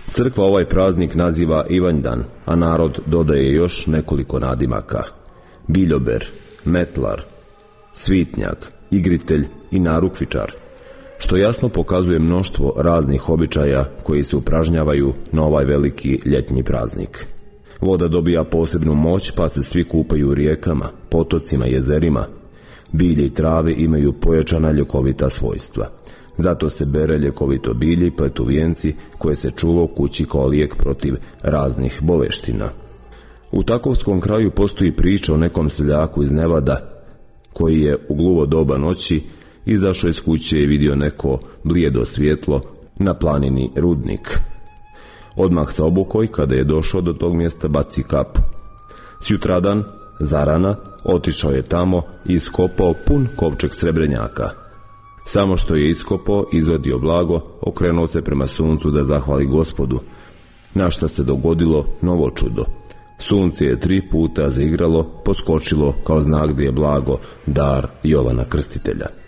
Crkva ovaj praznik naziva Ivanjdan, a narod dodaje još nekoliko nadimaka: biljober, metlar, svitnjak, igritelj i narukvičar, što jasno pokazuje mnoštvo raznih običaja koji se upražnjavaju na ovaj veliki ljetni praznik. Voda dobija posebnu moć, pa se svi kupaju u rijekama, potocima, jezerima. Bilje i trave imaju pojačana ljekovita svojstva. Zato se bere ljekovito bilje i pletu vijenci koje se čuva u kući kao lijek protiv raznih boleština. U Takovskom kraju postoji priča o nekom seljaku iz Nevada koji je u gluvo doba noći izašao iz kuće i vidio neko blijedo svjetlo na planini Rudnik. Odmah se obukao i kada je došao do tog mjesta baci kapu. Sjutradan, zarana, otišao je tamo i iskopao pun kovčeg srebrenjaka. Samo što je iskopao, izvadio blago, okrenuo se prema suncu da zahvali Gospodu, na šta se dogodilo novo čudo. Sunce je 3 puta zaigralo, poskočilo kao znak da je blago dar Jovana Krstitelja.